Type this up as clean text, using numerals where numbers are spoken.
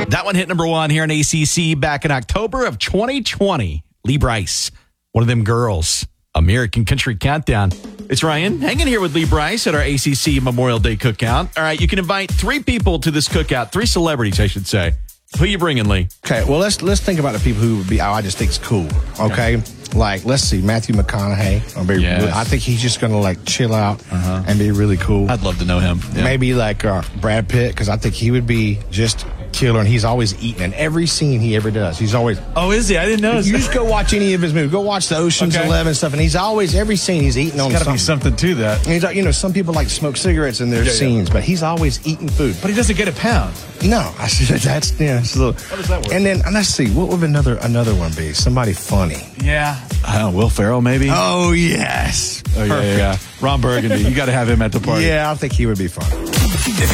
That one hit number one here in ACC back in October of 2020. Lee Brice, one of them girls. American Country Countdown. It's Ryan hanging here with Lee Brice at our ACC Memorial Day cookout. All right, you can invite 3 people to this cookout, 3 celebrities, I should say. Who you bringing, Lee? Okay, well, let's think about the people who would be, I just think it's cool, okay? Like, let's see, Matthew McConaughey. Yes. I think he's just going to, like, chill out and be really cool. I'd love to know him. Yeah. Maybe, like, Brad Pitt, because I think he would be just killer, and he's always eating in every scene he ever does. He's always... Oh, is he? I didn't know. You just go watch any of his movies. Go watch the Ocean's 11 stuff, and he's always, every scene, he's eating on something. There's got to be something to that. And he's like, you know, some people like to smoke cigarettes in their scenes, but he's always eating food. But he doesn't get a pound. No, I said that's it's a little. How does that work? And then let's see, what would another one be? Somebody funny. Yeah. I don't know, Will Ferrell, maybe? Oh yes. Oh yeah. Ron Burgundy. You got to have him at the party. Yeah, I think he would be fun.